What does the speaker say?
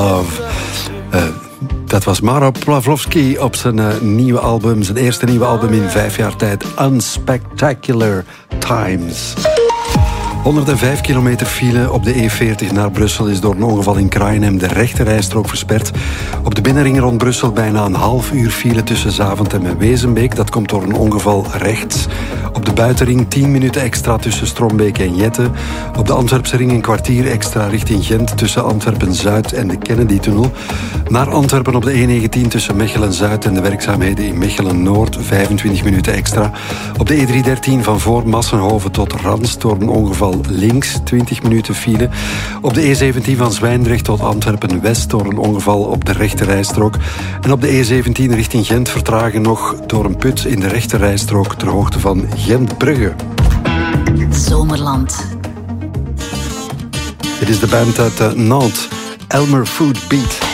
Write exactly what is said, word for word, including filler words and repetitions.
Love. Uh, dat was Maro Pawlowski op zijn uh, nieuwe album, zijn eerste nieuwe album in vijf jaar tijd, Unspectacular Times. honderdvijf kilometer file op de E veertig naar Brussel is door een ongeval in Kraaienhem de rechterrijstrook versperd. Op de binnenring rond Brussel bijna een half uur file tussen Zaventem en Wezenbeek. Dat komt door een ongeval rechts. Op de buitenring tien minuten extra tussen Strombeek en Jette. Op de Antwerpse ring een kwartier extra richting Gent tussen Antwerpen-Zuid en de Kennedy-tunnel. Naar Antwerpen op de E negentien tussen Mechelen-Zuid en de werkzaamheden in Mechelen-Noord. vijfentwintig minuten extra. Op de E driehonderddertien van voor Massenhoven tot Rans door een ongeval links, twintig minuten file. Op de E zeventien van Zwijndrecht tot Antwerpen-West door een ongeval op de rechterrijstrook. En op de E zeventien richting Gent vertragen nog door een put in de rechterrijstrook ter hoogte van Gent-Brugge. Zomerland. Dit is de band uit uh, Nantes, Elmer Food Beat.